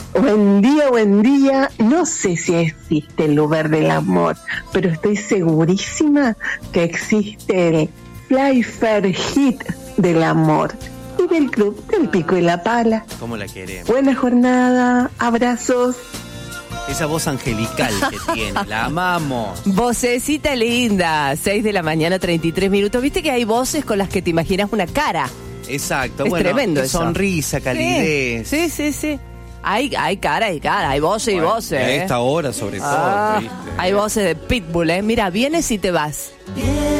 Buen día. No sé si existe el lugar del amor, pero estoy segurísima que existe el Fly Fair Hit del amor y del club del Pico y la Pala. ¿Cómo la queremos? Buena jornada, abrazos. Esa voz angelical que tiene, la amamos. Vocecita linda, 6 de la mañana, 33 minutos. ¿Viste que hay voces con las que te imaginas una cara? Exacto, Es tremendo eso. Sonrisa, calidez. Sí. Hay cara, hay voces y voces. A esta hora sobre todo, ¿viste? Hay voces de Pitbull, Mira, vienes y te vas.